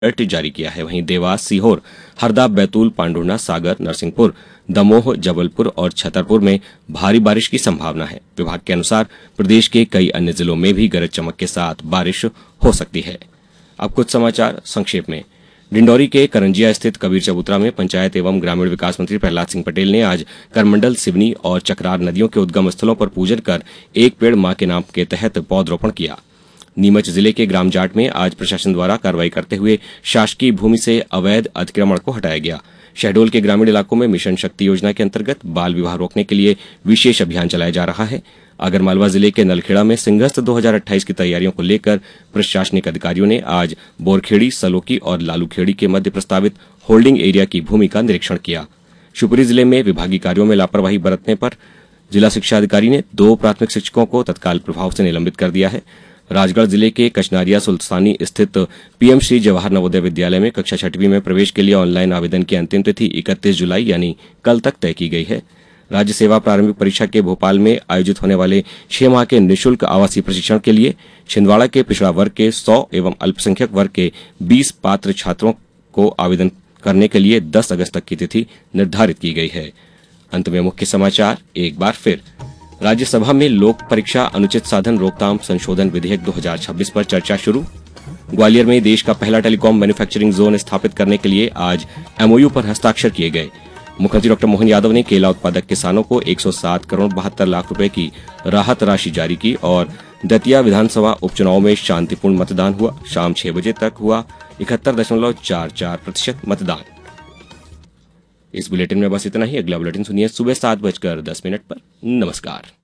Alert जारी किया है। वहीं देवास, सीहोर, हरदा, बैतूल, पांडुर्ना, सागर, नरसिंहपुर, दमोह, जबलपुर और छतरपुर में भारी बारिश की संभावना है। विभाग के अनुसार प्रदेश के कई अन्य जिलों में भी गरज चमक के साथ बारिश हो सकती है। अब कुछ समाचार संक्षेप में। डिंडौरी के करंजिया स्थित कबीर चबूतरा में पंचायत एवं ग्रामीण विकास मंत्री प्रहलाद सिंह पटेल ने आज करमंडल, सिवनी और चकरार नदियों के उद्गम स्थलों पर पूजन कर एक पेड़ मां के नाम के तहत पौधरोपण किया। नीमच जिले के ग्राम जाट में आज प्रशासन द्वारा कार्रवाई करते हुए शासकीय भूमि से अवैध अतिक्रमण को हटाया गया। शहडोल के ग्रामीण इलाकों में मिशन शक्ति योजना के अंतर्गत बाल विवाह रोकने के लिए विशेष अभियान चलाया जा रहा है। आगरमालवा जिले के नलखेड़ा में सिंहस्थ 2028 की तैयारियों को लेकर प्रशासनिक अधिकारियों ने आज बोरखेड़ी, सलोकी और लालूखेड़ी के मध्य प्रस्तावित होल्डिंग एरिया की भूमि का निरीक्षण किया। शिवपुरी जिले में विभागीय कार्यों में लापरवाही बरतने पर जिला शिक्षा अधिकारी ने 2 प्राथमिक शिक्षकों को तत्काल प्रभाव से निलंबित कर दिया है। राजगढ़ जिले के कचनारिया सुल्तानी स्थित पीएम श्री जवाहर नवोदय विद्यालय में कक्षा 6वीं में प्रवेश के लिए ऑनलाइन आवेदन की अंतिम तिथि 31 जुलाई यानी कल तक तय की गई है। राज्य सेवा प्रारंभिक परीक्षा के भोपाल में आयोजित होने वाले 6 माह के निःशुल्क आवासीय प्रशिक्षण के लिए छिंदवाड़ा के पिछड़ा वर्ग के 100 एवं अल्पसंख्यक वर्ग के 20 पात्र छात्रों को आवेदन करने के लिए 10 अगस्त तक की तिथि निर्धारित की गई है। अंत में मुख्य समाचार एक बार फिर। राज्यसभा में लोक परीक्षा अनुचित साधन रोकथाम संशोधन विधेयक 2026 पर चर्चा शुरू। ग्वालियर में देश का पहला टेलीकॉम मैन्युफैक्चरिंग जोन स्थापित करने के लिए आज एमओयू पर हस्ताक्षर किए गए। मुख्यमंत्री डॉक्टर मोहन यादव ने केला उत्पादक किसानों को 107 करोड़ 72 लाख रुपए की राहत राशि जारी की और दतिया विधानसभा उपचुनाव में शांतिपूर्ण मतदान हुआ। शाम 6 बजे तक हुआ 71.44% मतदान। इस बुलेटिन में बस इतना ही। अगला बुलेटिन सुनिए सुबह 7:10 पर। नमस्कार।